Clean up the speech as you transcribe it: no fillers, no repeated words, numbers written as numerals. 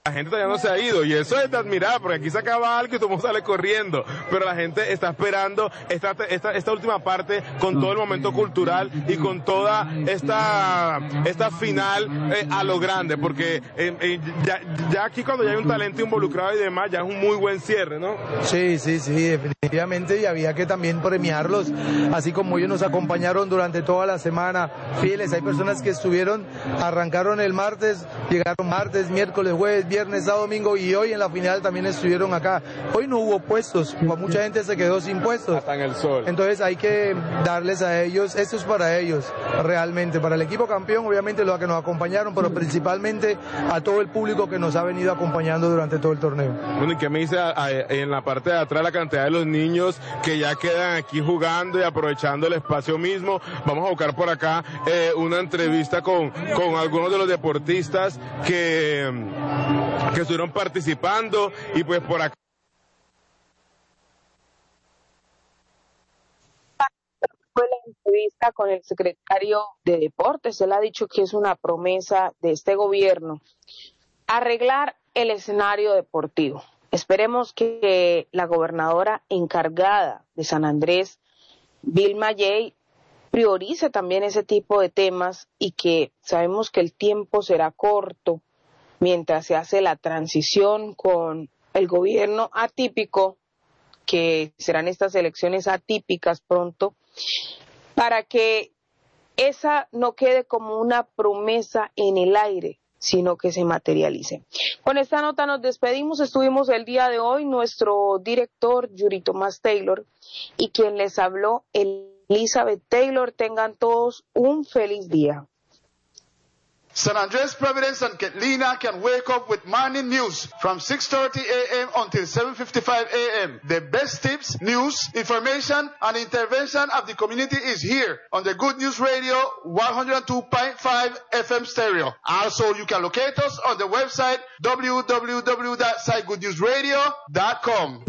La gente todavía no se ha ido y eso es de admirar porque aquí se acaba algo y todo el mundo sale corriendo, pero la gente está esperando esta última parte con todo el momento cultural y con toda esta final a lo grande, porque ya aquí cuando ya hay un talento involucrado y demás ya es un muy buen cierre, ¿no? Sí, definitivamente, y había que también premiarlos, así como ellos nos acompañaron durante toda la semana, fieles. Hay personas que arrancaron el martes, llegaron martes, miércoles, jueves, viernes, sábado, domingo, y hoy en la final también estuvieron acá. Hoy no hubo puestos, mucha gente se quedó sin puestos. Hasta en el sol. Entonces hay que darles a ellos, esto es para ellos, realmente, para el equipo campeón, obviamente los que nos acompañaron, pero principalmente a todo el público que nos ha venido acompañando durante todo el torneo. Bueno, ¿y qué me dice en la parte de atrás la cantidad de los niños que ya quedan aquí jugando y aprovechando el espacio mismo? Vamos a buscar por acá una entrevista con algunos de los deportistas que estuvieron participando y pues por acá. Fue la entrevista con el secretario de Deportes. Él ha dicho que es una promesa de este gobierno arreglar el escenario deportivo. Esperemos que la gobernadora encargada de San Andrés, Vilma Yey, priorice también ese tipo de temas y que sabemos que el tiempo será corto mientras se hace la transición con el gobierno atípico, que serán estas elecciones atípicas pronto, para que esa no quede como una promesa en el aire, sino que se materialice. Con esta nota nos despedimos. Estuvimos el día de hoy nuestro director Yuri Tomás Taylor y quien les habló Elizabeth Taylor. Tengan todos un feliz día. San Andres, Providence, and Catlina can wake up with morning news from 6:30 a.m. until 7:55 a.m. The best tips, news, information, and intervention of the community is here on the Good News Radio 102.5 FM stereo. Also, you can locate us on the website www.sitegoodnewsradio.com.